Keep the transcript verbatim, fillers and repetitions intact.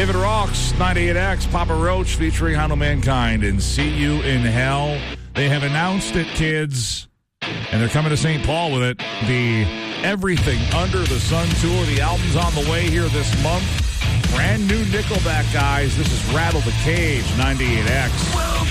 If It Rocks, ninety-eight X, Papa Roach featuring Handle Mankind and See You in Hell. They have announced it, kids, and they're coming to Saint Paul with it. The Everything Under the Sun Tour. The album's on the way here this month. Brand new Nickelback, guys. This is Rattle the Cage, ninety-eight X.